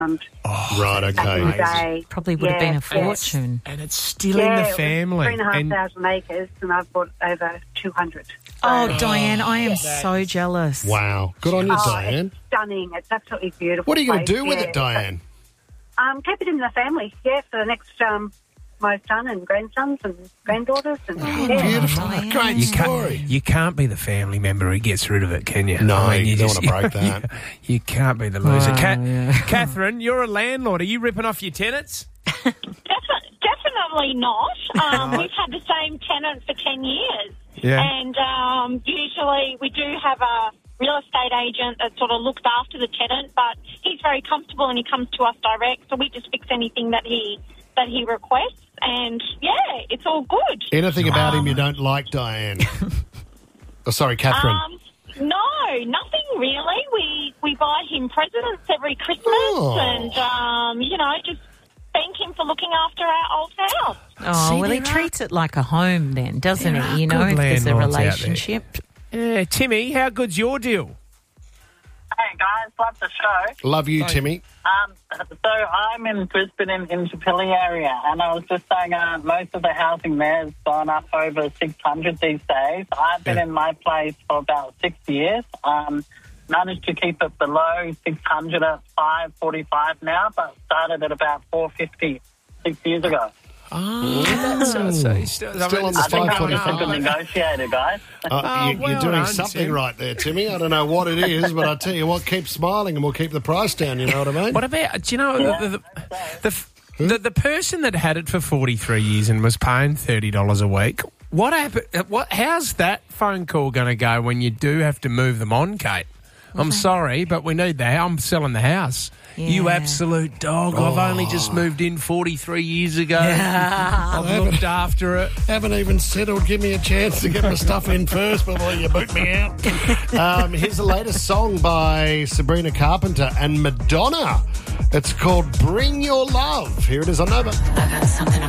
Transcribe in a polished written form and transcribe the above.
Right, okay. In the day. Probably would have been a fortune. And it's still in the family. 3,500 acres, and I've bought over 200. Oh, Diane, I am so jealous. Wow. Good on you, Diane. It's stunning. It's absolutely beautiful. What are you going to place, do with it, Diane? Keep it in the family, for the next... my son and grandsons and granddaughters. And Beautiful. Great story. You can't be the family member who gets rid of it, can you? No, you don't want to break that. You can't be the loser. Wow, Catherine, you're a landlord. Are you ripping off your tenants? Definitely not. We've had the same tenant for 10 years. Yeah. And usually we do have a real estate agent that sort of looks after the tenant, but he's very comfortable and he comes to us direct, so we just fix anything that he requests, and it's all good. Anything about him you don't like, Diane? Sorry, Catherine. No, nothing really. We buy him presents every Christmas, and just thank him for looking after our old house. Oh, well, he treats it like a home then, doesn't he? You know, if there's a relationship. Yeah, Timmy, how good's your deal? Hey guys, love the show. Love you, Timmy. So I'm in Brisbane in Indooroopilly area, and I was just saying most of the housing there has gone up over 600 these days. I've been in my place for about 6 years. Managed to keep it below 600 at 545 now, but started at about 450 6 years ago. Still on the 545. I'm a good negotiator, guys. You're doing something Tim. right there, Timmy. I don't know what it is, but I tell you what, keep smiling and we'll keep the price down, you know what I mean? What about, do you know, the person that had it for 43 years and was paying $30 a week, what happened? How's that phone call going to go when you do have to move them on, Kate? I'm sorry, but we need that. I'm selling the house. Yeah. You absolute dog. I've only just moved in 43 years ago. I've looked after it. Haven't even settled. Give me a chance to get my stuff in first before you boot me out. Here's the latest song by Sabrina Carpenter and Madonna. It's called Bring Your Love. Here it is on Nova. I got something